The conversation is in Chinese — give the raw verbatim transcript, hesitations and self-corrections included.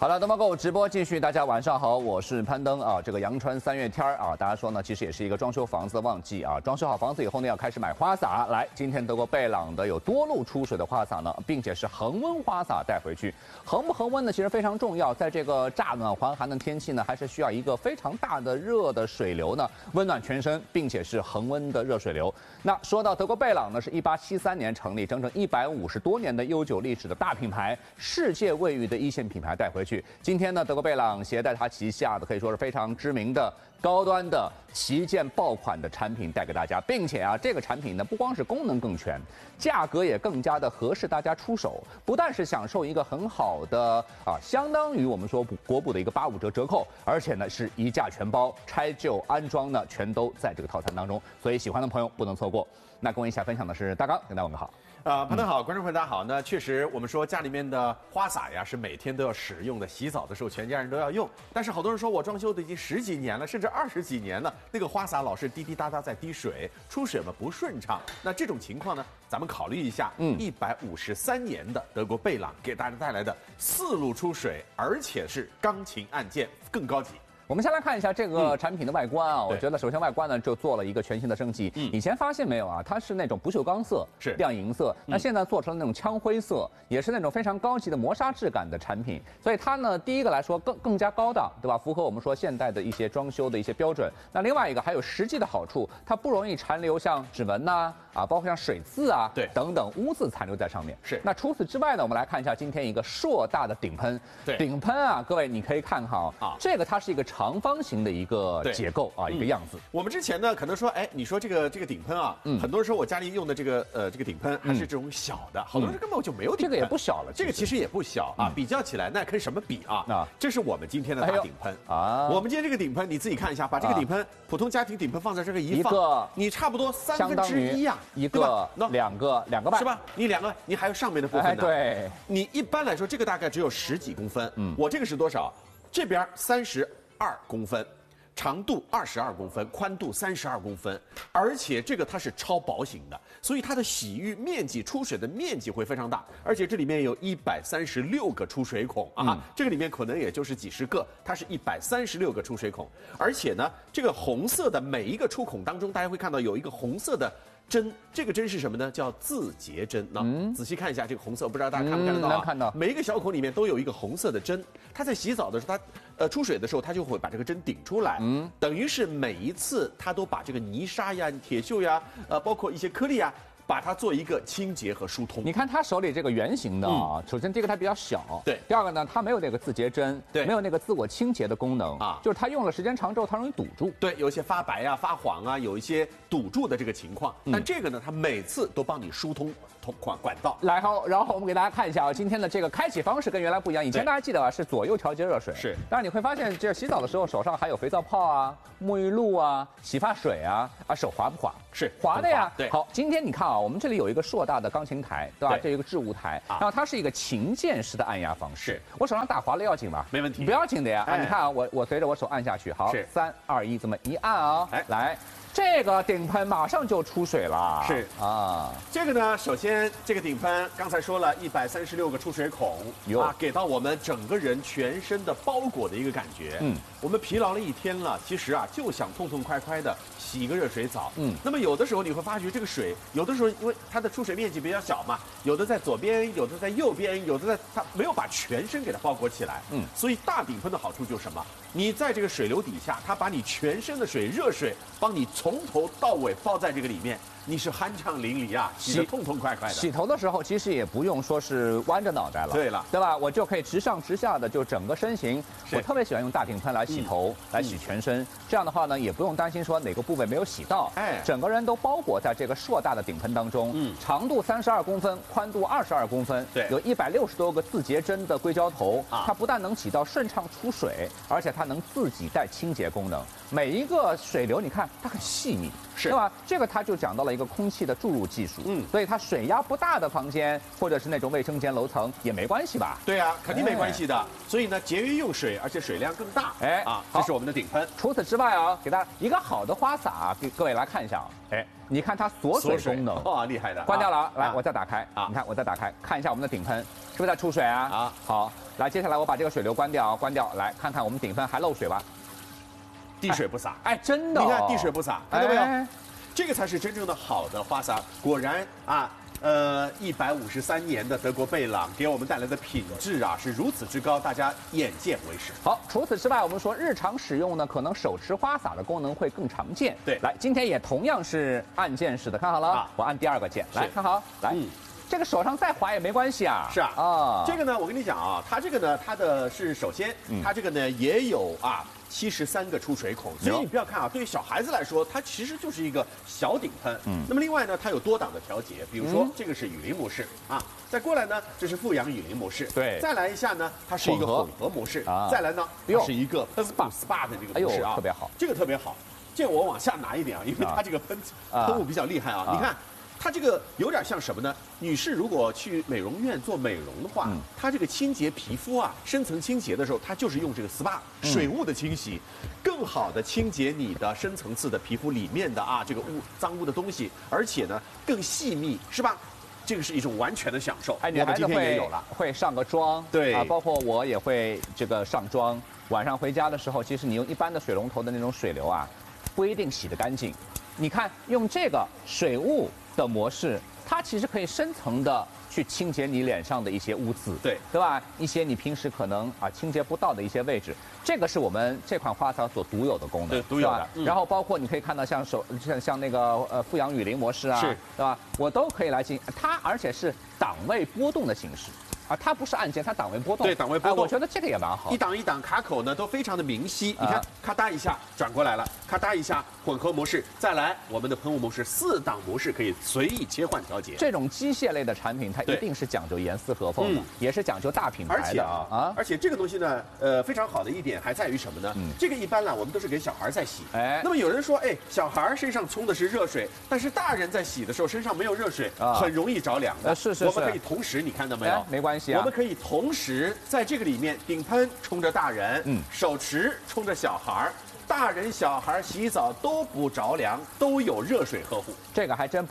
好了，东方购物直播继续，大家晚上好，我是攀登啊。这个阳春三月天儿啊，大家说呢，其实也是一个装修房子的旺季啊。装修好房子以后呢，要开始买花洒。来，今天德国贝朗的有多路出水的花洒呢，并且是恒温花洒带回去。恒不恒温呢，其实非常重要，在这个乍暖还寒的天气呢，还是需要一个非常大的热的水流呢，温暖全身，并且是恒温的热水流。那说到德国贝朗呢，是一八七三年成立，整整一百五十多年的悠久历史的大品牌，世界卫浴的一线品牌带回去。今天呢，德国贝朗携带它旗下的可以说是非常知名的高端的旗舰爆款的产品带给大家，并且啊，这个产品呢不光是功能更全，价格也更加的合适大家出手，不但是享受一个很好的啊，相当于我们说国补的一个八五折折扣，而且呢是一价全包，拆旧安装呢全都在这个套餐当中，所以喜欢的朋友不能错过。那跟我一起分享的是大刚，跟大家问个好。 呃，潘登好，观众朋友大家好。那确实，我们说家里面的花洒呀是每天都要使用的，洗澡的时候全家人都要用。但是好多人说我装修的已经十几年了，甚至二十几年了，那个花洒老是滴滴答答在滴水，出水嘛不顺畅。那这种情况呢，咱们考虑一下，嗯，一百五十三年的德国贝朗给大家带来的四路出水，而且是钢琴按键，更高级。 我们先来看一下这个产品的外观啊，嗯、我觉得首先外观呢就做了一个全新的升级。嗯，以前发现没有啊，它是那种不锈钢色， 是亮银色，那现在做成了那种枪灰色，也是那种非常高级的磨砂质感的产品。所以它呢，第一个来说更更加高档，对吧？符合我们说现代的一些装修的一些标准。那另外一个还有实际的好处，它不容易残留像指纹呐、啊，包括像水渍啊， 对， 等等污渍残留在上面。 是。 那除此之外呢，我们来看一下今天一个硕大的顶喷。 对， 顶喷啊，各位你可以看哈，啊，这个它是一个长方形的一个结构啊，一个样子。 我们之前呢，可能说，哎，你说这个这个顶喷啊，嗯，很多人说我家里用的这个呃这个顶喷还是这种小的，好多人根本就没有顶喷， 这个也不小了， 这个其实也不小啊。比较起来，那跟什么比啊？啊，这是我们今天的大顶喷啊。我们今天这个顶喷，你自己看一下，把这个顶喷普通家庭顶喷放在这个一放，你差不多三分之一呀， 一个、两个、两个半， 是吧？你两个，你还有上面的部分呢。 对， 你一般来说，这个大概只有十几公分，嗯，我这个是多少？这边三十二公分。长度二十二公分，宽度三十二公分，而且这个它是超薄型的，所以它的洗浴面积、出水的面积会非常大，而且这里面有一百三十六个出水孔啊，嗯、这个里面可能也就是几十个，它是一百三十六个出水孔，而且呢，这个红色的每一个出孔当中，大家会看到有一个红色的针，这个针是什么呢？叫自洁针。那、嗯、仔细看一下这个红色，不知道大家看不看得到、啊？ 能看到。 每一个小孔里面都有一个红色的针，它在洗澡的时候，它呃出水的时候，它就会把这个针顶出来。嗯，等于是每一次它都把这个泥沙呀、铁锈呀，呃，包括一些颗粒啊，把它做一个清洁和疏通。 你看他手里这个圆形的啊，嗯、首先这个它比较小， 对。 第二个呢，它没有那个自洁针， 对， 没有那个自我清洁的功能啊，就是它用了时间长之后，它容易堵住。 对，有一些发白啊、发黄啊，有一些堵住的这个情况。嗯、但这个呢，它每次都帮你疏通通管管道。 来好，然后我们给大家看一下啊，今天的这个开启方式跟原来不一样。以前大家记得啊，是左右调节热水， 是。 但是你会发现，这洗澡的时候手上还有肥皂泡啊、沐浴露啊、洗发水啊，啊手滑不滑？ 是滑的呀。 对。 好，今天你看啊，我们这里有一个硕大的钢琴台，对吧？ 对， 这有一个置物台， 啊、 然后它是一个琴键式的按压方式。 是。 我手上打滑了要紧吧？ 没问题。 不要紧的呀。 哎、 啊，你看啊，我我随着我手按下去，好， 是三二一，这么一按啊，哎，来。这个顶喷马上就出水了， 是啊， 这个呢，首先这个顶喷刚才说了一百三十六个出水孔，啊，给到我们整个人全身的包裹的一个感觉。嗯，我们疲劳了一天了，其实啊就想痛痛快快的洗一个热水澡。嗯，那么有的时候你会发觉这个水，有的时候因为它的出水面积比较小嘛，有的在左边，有的在右边，有的在它没有把全身给它包裹起来。嗯，所以大顶喷的好处就是什么？你在这个水流底下，它把你全身的水、热水帮你从头到尾包在这个里面，你是酣畅淋漓啊，洗得痛痛快快的。 洗头的时候其实也不用说是弯着脑袋了， 对了， 对吧？我就可以直上直下的，就整个身形。我特别喜欢用大顶喷来洗头，嗯、来洗全身。嗯、这样的话呢，也不用担心说哪个部位没有洗到，哎，整个人都包裹在这个硕大的顶喷当中。嗯，长度三十二公分，宽度二十二公分， 对， 有一百六十多个自洁针的硅胶头，啊、它不但能起到顺畅出水，而且它能自己带清洁功能。每一个水流，你看它很细腻， 是， 对吧？这个它就讲到了一个空气的注入技术，嗯，所以它水压不大的房间或者是那种卫生间楼层也没关系吧？ 对啊，肯定没关系的。哎、所以呢，节约用水，而且水量更大。哎啊，这是我们的顶喷。 除此之外啊，给大家一个好的花洒，给各位来看一下啊。哎，你看它锁水功能， 哇，厉害的！ 关掉了啊，来，我再打开啊，你看我再打开，看一下我们的顶喷。 是不是在出水啊？ 啊， 好，来，接下来我把这个水流关掉，关掉，来看看我们顶分还漏水吧？ 滴水不洒， 哎，真的、哦， 你看滴水不洒，看到没有？ 哎、 这个才是真正的好的花洒。果然啊。呃，一百五十三年的德国贝朗给我们带来的品质啊，是如此之高，大家眼见为实。 好，除此之外，我们说日常使用呢，可能手持花洒的功能会更常见。 对， 来，今天也同样是按键式的，看好了，啊、我按第二个键，来看好，来，嗯、这个手上再滑也没关系啊。 是啊， 啊， 这个呢，我跟你讲啊，它这个呢，它的是首先，嗯、它这个呢也有啊。七十三个出水孔，所以你不要看啊，对于小孩子来说，它其实就是一个小顶喷。嗯，那么另外呢，它有多档的调节，比如说、嗯、这个是雨淋模式啊，再过来呢，这是富阳雨淋模式。 对， 再来一下呢，它是一个混合模式啊，再来呢，它是一个喷雾 S P A 的这个模式啊， 特别好， 这个特别好。这个我往下拿一点啊，因为它这个喷喷雾比较厉害啊，你看。它这个有点像什么呢？女士如果去美容院做美容的话，嗯、它这个清洁皮肤啊，深层清洁的时候，它就是用这个 S P A 水雾的清洗，嗯、更好的清洁你的深层次的皮肤里面的啊这个污脏污的东西，而且呢更细密，是吧？这个是一种完全的享受。 哎，女孩子会会上个妆， 对啊，包括我也会这个上妆。晚上回家的时候，其实你用一般的水龙头的那种水流啊，不一定洗得干净。你看，用这个水雾的模式，它其实可以深层的去清洁你脸上的一些污渍， 对对吧？一些你平时可能啊清洁不到的一些位置，这个是我们这款花洒所独有的功能， 对，独有的。 嗯、然后包括你可以看到像手像像那个呃富阳雨淋模式啊， 是， 对吧？我都可以来进，它而且是档位波动的形式。啊，它不是按键，它档位波动。 对，档位波动、 哎，我觉得这个也蛮好。 一档一档卡口呢都非常的明晰，你看，啊、咔嗒一下转过来了，咔嗒一下混合模式，再来我们的喷雾模式，四档模式可以随意切换调节。 这种机械类的产品，它一定是讲究严丝合缝的，嗯、也是讲究大品牌的。 而且啊啊，而且这个东西呢，呃，非常好的一点还在于什么呢？嗯、这个一般呢，我们都是给小孩在洗。哎，那么有人说，哎，小孩身上冲的是热水，但是大人在洗的时候身上没有热水，啊、很容易着凉的。 呃，是是是。 我们可以同时，你看到没有？ 哎、没关系啊。 我们可以同。同时，在这个里面，顶喷冲着大人，嗯，手持冲着小孩，大人小孩洗澡都不着凉，都有热水呵护， 这个还真不。